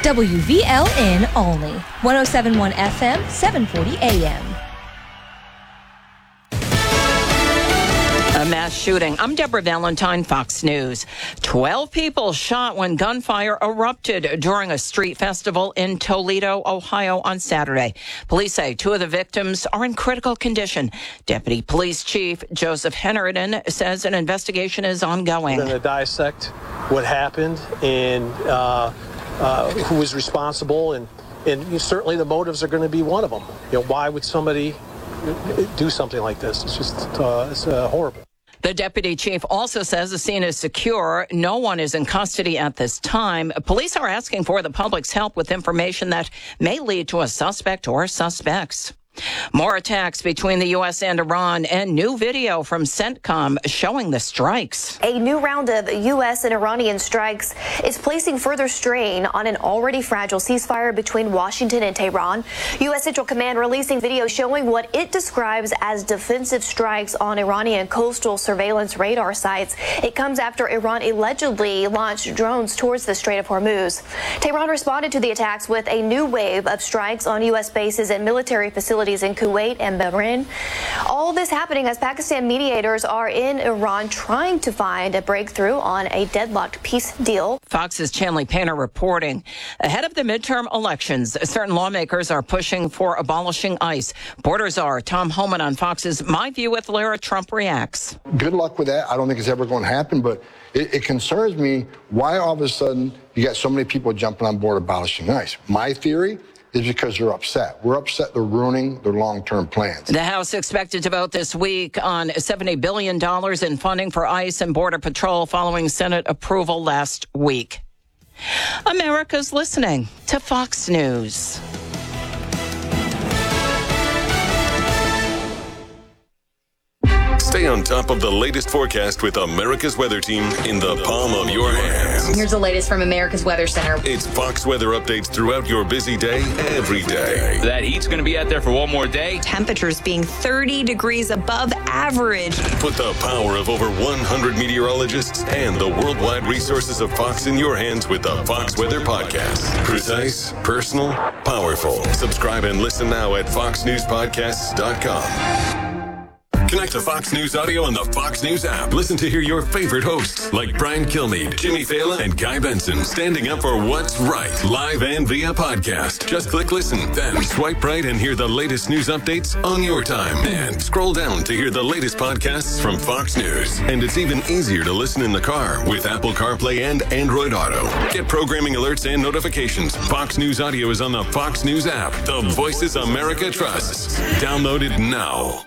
WVLN Olney, 107.1 FM, 740 AM. A mass shooting. I'm Deborah Valentine, Fox News. 12 people shot when gunfire erupted during a street festival in Toledo, Ohio on Saturday. Police say 2 of the victims are in critical condition. Deputy Police Chief Joseph Hennerton says an investigation is ongoing. We're going to dissect what happened and who was responsible, and certainly the motives are going to be one of them. Why would somebody do something like this? It's just it's horrible. The deputy chief also says the scene is secure. No one is in custody at this time. Police are asking for the public's help with information that may lead to a suspect or suspects. More attacks between the U.S. and Iran, and new video from CENTCOM showing the strikes. A new round of U.S. and Iranian strikes is placing further strain on an already fragile ceasefire between Washington and Tehran. U.S. Central Command releasing video showing what it describes as defensive strikes on Iranian coastal surveillance radar sites. It comes after Iran allegedly launched drones towards the Strait of Hormuz. Tehran responded to the attacks with a new wave of strikes on U.S. bases and military facilities in Kuwait and Bahrain. All this happening as Pakistan mediators are in Iran trying to find a breakthrough on a deadlocked peace deal. Fox's Chanley Painter reporting. Ahead of the midterm elections, certain lawmakers are pushing for abolishing ICE. Border czar Tom Homan on Fox's My View with Lara Trump reacts. Good luck with that. I don't think it's ever going to happen, but it concerns me why all of a sudden you got so many people jumping on board abolishing ICE. My theory is because they're upset. We're upset they're ruining their long-term plans. The House expected to vote this week on $70 billion in funding for ICE and Border Patrol following Senate approval last week. America's listening to Fox News. Stay on top of the latest forecast with America's Weather Team in the palm of your hands. Here's the latest from America's Weather Center. It's Fox weather updates throughout your busy day, every day. That heat's going to be out there for one more day. Temperatures being 30 degrees above average. Put the power of over 100 meteorologists and the worldwide resources of Fox in your hands with the Fox Weather Podcast. Precise, personal, powerful. Subscribe and listen now at foxnewspodcasts.com. Connect to Fox News Audio on the Fox News app. Listen to hear your favorite hosts like Brian Kilmeade, Jimmy Fallon, and Guy Benson standing up for what's right, live and via podcast. Just click listen, then swipe right and hear the latest news updates on your time. And scroll down to hear the latest podcasts from Fox News. And it's even easier to listen in the car with Apple CarPlay and Android Auto. Get programming alerts and notifications. Fox News Audio is on the Fox News app. The voices America trusts. Download it now.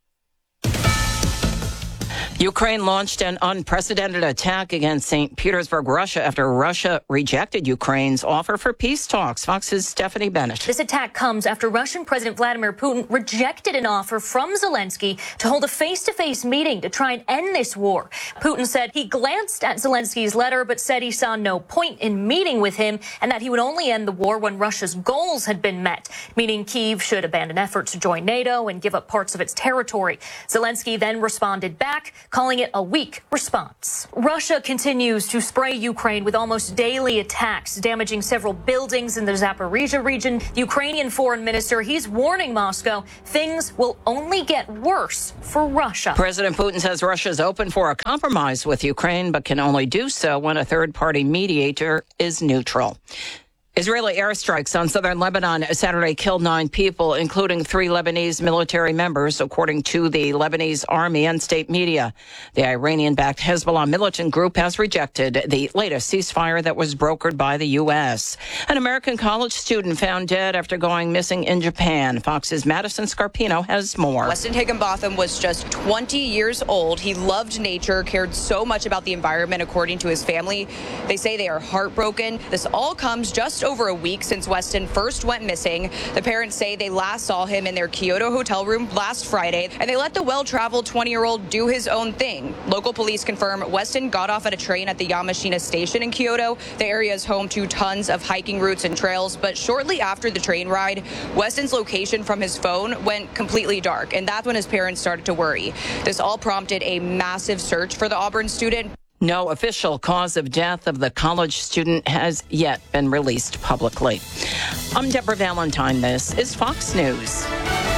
Ukraine launched an unprecedented attack against St. Petersburg, Russia, after Russia rejected Ukraine's offer for peace talks. Fox's Stephanie Bennett. This attack comes after Russian President Vladimir Putin rejected an offer from Zelensky to hold a face-to-face meeting to try and end this war. Putin said he glanced at Zelensky's letter, but said he saw no point in meeting with him and that he would only end the war when Russia's goals had been met, meaning Kyiv should abandon efforts to join NATO and give up parts of its territory. Zelensky then responded back, calling it a weak response. Russia continues to spray Ukraine with almost daily attacks, damaging several buildings in the Zaporizhia region. The Ukrainian foreign minister, he's warning Moscow things will only get worse for Russia. President Putin says Russia is open for a compromise with Ukraine, but can only do so when a third-party mediator is neutral. Israeli airstrikes on southern Lebanon Saturday killed 9 people, including 3 Lebanese military members, according to the Lebanese army and state media. The Iranian-backed Hezbollah militant group has rejected the latest ceasefire that was brokered by the U.S. An American college student found dead after going missing in Japan. Fox's Madison Scarpino has more. Weston Higginbotham was just 20 years old. He loved nature, cared so much about the environment, according to his family. They say they are heartbroken. This all comes just over a week since Weston first went missing. The parents say they last saw him in their Kyoto hotel room last Friday, and they let the well-traveled 20-year-old do his own thing. Local police confirm Weston got off at a train at the Yamashina station in Kyoto. The area is home to tons of hiking routes and trails, but shortly after the train ride, Weston's location from his phone went completely dark, and that's when his parents started to worry. This all prompted a massive search for the Auburn student. No official cause of death of the college student has yet been released publicly. I'm Deborah Valentine. This is Fox News.